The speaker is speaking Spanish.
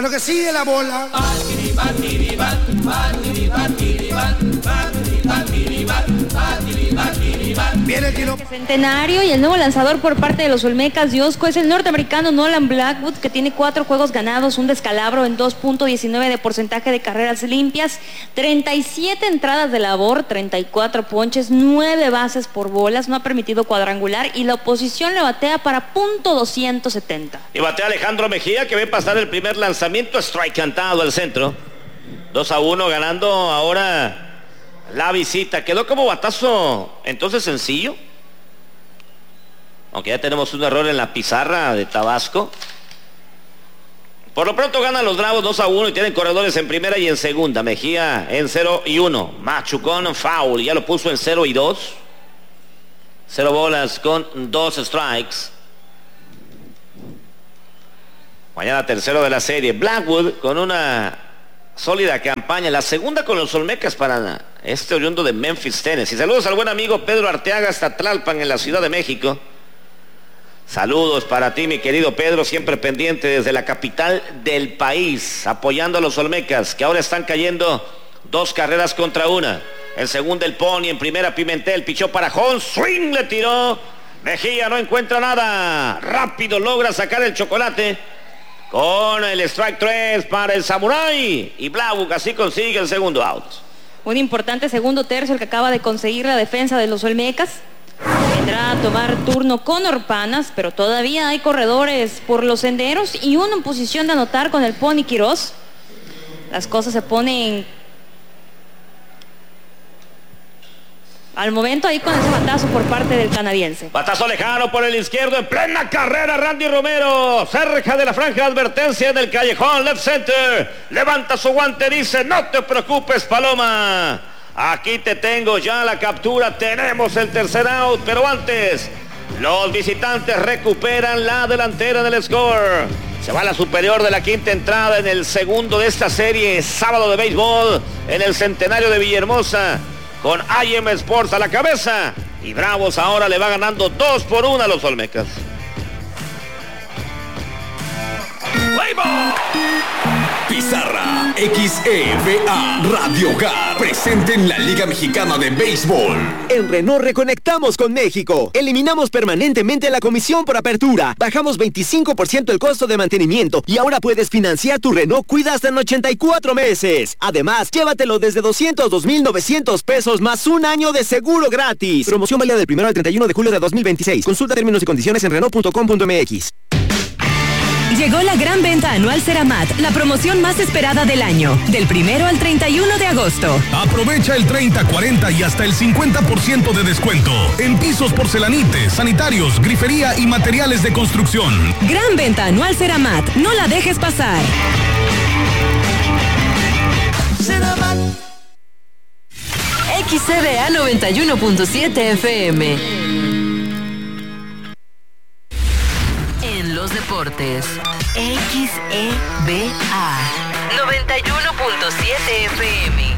Bueno, que sigue la bola. Viene el tiro. Centenario y el nuevo lanzador por parte de los Olmecas de Osco es el norteamericano Nolan Blackwood, que tiene 4 juegos ganados, un descalabro en 2.19 de porcentaje de carreras limpias, 37 entradas de labor, 34 ponches, 9 bases por bolas, no ha permitido cuadrangular y la oposición le batea para .270. Y batea Alejandro Mejía, que ve pasar el primer lanzamiento, strike cantado al centro. 2-1 ganando ahora la visita. Quedó como batazo entonces sencillo, aunque ya tenemos un error en la pizarra de Tabasco. Por lo pronto ganan los Bravos 2-1 y tienen corredores en primera y en segunda. Mejía en 0-1. Machucón foul, ya lo puso en 0-2. 0 bolas con 2 strikes. Mañana tercero de la serie. Blackwood con una sólida campaña, la segunda con los Olmecas para este oriundo de Memphis, Tennessee. Saludos al buen amigo Pedro Arteaga hasta Tlalpan en la Ciudad de México. Saludos para ti, mi querido Pedro, siempre pendiente desde la capital del país, apoyando a los Olmecas, que ahora están cayendo 2 carreras contra 1. En segunda el Pony, en primera Pimentel, pichó para Jones, swing le tiró. Mejía no encuentra nada, rápido logra sacar el chocolate con el strike 3 para el Samurai, y Blackwood así consigue el segundo out. Un importante segundo tercio el que acaba de conseguir la defensa de los Olmecas. Vendrá a tomar turno Conor Panas, pero todavía hay corredores por los senderos y uno en posición de anotar con el Pony Quiroz. Las cosas se ponen al momento ahí con ese batazo por parte del canadiense. Batazo lejano por el izquierdo en plena carrera. Randy Romero cerca de la franja de advertencia del callejón left center. Levanta su guante, dice: no te preocupes, Paloma, aquí te tengo ya la captura. Tenemos el tercer out, pero antes los visitantes recuperan la delantera del score. Se va a la superior de la quinta entrada en el segundo de esta serie, sábado de béisbol, en el centenario de Villahermosa, con IM Sports a la cabeza. Y Bravos ahora le va ganando 2-1 a los Olmecas. Pizarra XEVA Radio Hogar presente en la Liga Mexicana de Béisbol. En Renault reconectamos con México. Eliminamos permanentemente la comisión por apertura. Bajamos 25% el costo de mantenimiento y ahora puedes financiar tu Renault Cuida hasta en 84 meses. Además, llévatelo desde 202,900 pesos más un año de seguro gratis. Promoción válida del 1 al 31 de julio de 2026. Consulta términos y condiciones en Renault.com.mx. Llegó la gran venta anual Ceramat, la promoción más esperada del año, del 1 al 31 de agosto. Aprovecha el 30, 40 y hasta el 50% de descuento en pisos, porcelanites, sanitarios, grifería y materiales de construcción. Gran venta anual Ceramat, no la dejes pasar. Ceramat. XCBA 91.7 FM. Los deportes, XEBA 91.7 FM.